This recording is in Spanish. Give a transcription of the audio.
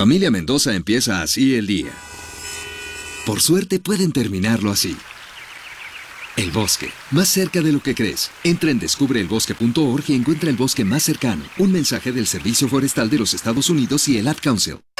familia Mendoza empieza así el día. Por suerte pueden terminarlo así. El bosque, más cerca de lo que crees. Entra en descubreelbosque.org y encuentra el bosque más cercano. Un mensaje del Servicio Forestal de los Estados Unidos y el Ad Council.